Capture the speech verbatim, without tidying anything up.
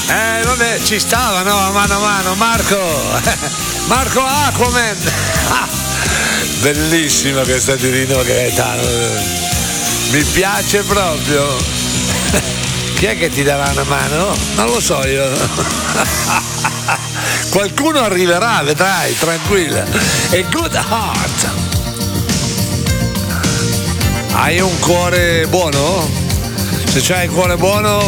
Eh vabbè, ci stava, no? A mano a mano, Marco. Marco Aquaman. Bellissima questa di Rino Gaetano. Mi piace proprio. Chi è che ti darà una mano? Non lo so io. Qualcuno arriverà, vedrai, tranquilla. E Good Heart. Hai un cuore buono? Se c'hai il cuore buono